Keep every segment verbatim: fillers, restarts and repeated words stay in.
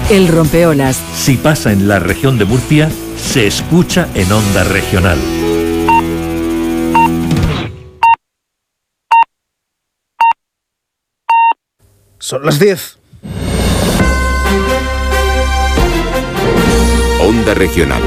El Rompeolas. Si pasa en la región de Murcia, se escucha en Onda Regional. Son las diez. Onda Regional.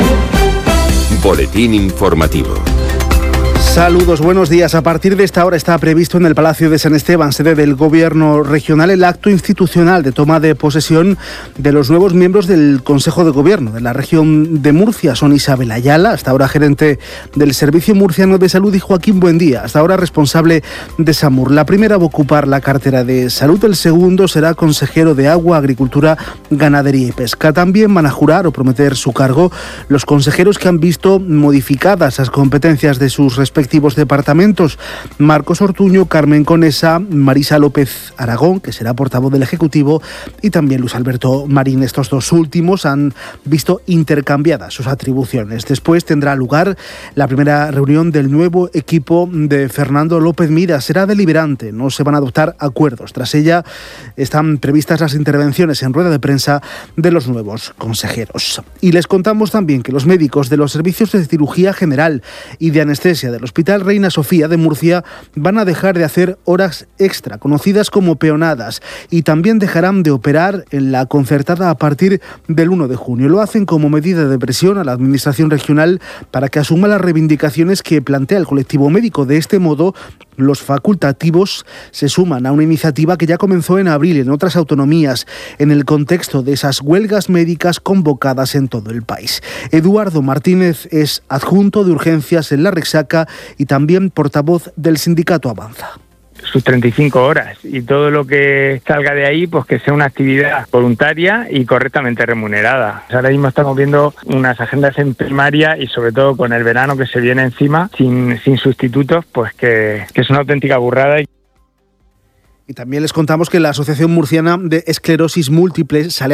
Boletín informativo. Saludos, buenos días. A partir de esta hora está previsto en el Palacio de San Esteban, sede del Gobierno regional, el acto institucional de toma de posesión de los nuevos miembros del Consejo de Gobierno de la región de Murcia. Son Isabel Ayala, hasta ahora gerente del Servicio Murciano de Salud, y Joaquín Buendía, hasta ahora responsable de SAMUR. La primera va a ocupar la cartera de Salud, el segundo será consejero de Agua, Agricultura, Ganadería y Pesca. También van a jurar o prometer su cargo los consejeros que han visto modificadas las competencias de sus respectivos departamentos: Marcos Ortuño, Carmen Conesa, Marisa López Aragón, que será portavoz del Ejecutivo, y también Luis Alberto Marín. Estos dos últimos han visto intercambiadas sus atribuciones. Después tendrá lugar la primera reunión del nuevo equipo de Fernando López Miras. Será deliberante, no se van a adoptar acuerdos. Tras ella están previstas las intervenciones en rueda de prensa de los nuevos consejeros. Y les contamos también que los médicos de los servicios de cirugía general y de anestesia del Hospital Reina Sofía de Murcia van a dejar de hacer horas extra, conocidas como peonadas, y también dejarán de operar en la concertada a partir del uno de junio. Lo hacen como medida de presión a la Administración regional para que asuma las reivindicaciones que plantea el colectivo médico. De este modo, los facultativos se suman a una iniciativa que ya comenzó en abril en otras autonomías, en el contexto de esas huelgas médicas convocadas en todo el país. Eduardo Martínez es adjunto de urgencias en la Rexaca y también portavoz del sindicato Avanza. Sus treinta y cinco horas, y todo lo que salga de ahí, pues que sea una actividad voluntaria y correctamente remunerada. Ahora mismo estamos viendo unas agendas en primaria, y sobre todo con el verano que se viene encima, sin, sin sustitutos, pues que, que es una auténtica burrada. Y también les contamos que la Asociación Murciana de Esclerosis Múltiple sale